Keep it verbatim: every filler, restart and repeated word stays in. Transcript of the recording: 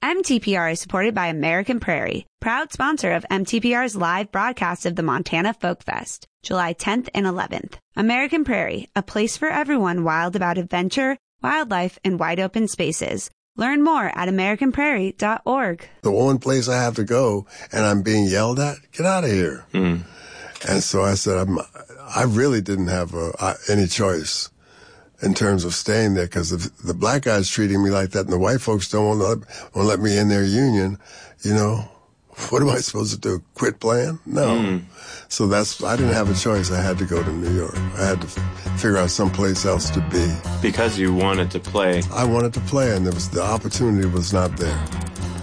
M T P R is supported by American Prairie, proud sponsor of M T P R's live broadcast of the Montana Folk Fest, July tenth and eleventh. American Prairie, a place for everyone wild about adventure, wildlife, and wide open spaces. Learn more at american prairie dot org. The one place I have to go and I'm being yelled at, get out of here. Mm. And so I said, I'm, I really didn't have a, uh, any choice in terms of staying there, because if the black guys treating me like that and the white folks don't want to let, won't let me in their union, you know, what am I supposed to do? Quit playing? No. Mm. So that's, I didn't have a choice. I had to go to New York. I had to f- figure out someplace else to be. Because you wanted to play. I wanted to play, and there was, the opportunity was not there.